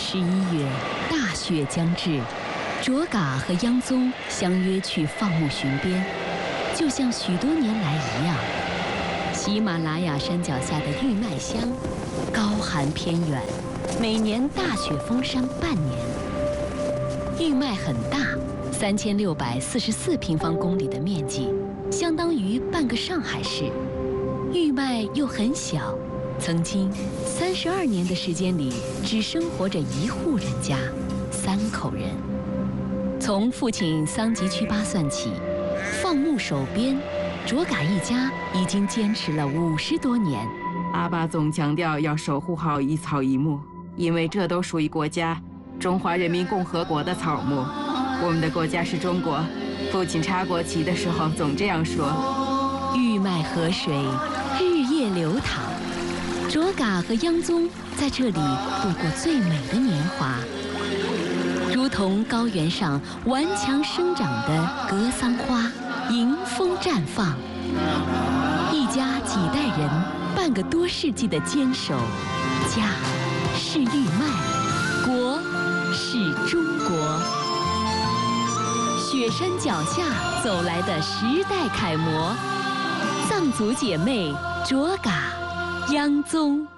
11月，大雪将至，卓嘎和央宗相约去放牧巡边，就像许多年来一样。喜马拉雅山脚下的玉麦乡，高寒偏远，每年大雪封山半年。玉麦很大，3644平方公里的面积，相当于半个上海市。玉麦又很小，曾经32年的时间里，只生活着1户人家，3口人。从父亲桑吉曲巴算起，放牧守边，卓嘎一家已经坚持了50多年。 阿爸总强调要守护好一草一木，因为这都属于国家中华人民共和国的草木。我们的国家是中国，父亲插国旗的时候总这样说。 玉麦河水日夜流淌，卓嘎和央宗在这里度过最美的年华，如同高原上顽强生长的格桑花，迎风绽放。一家几代人，半个多世纪的坚守，家是玉麦，国是中国。雪山脚下走来的时代楷模，藏族姐妹卓嘎、央宗。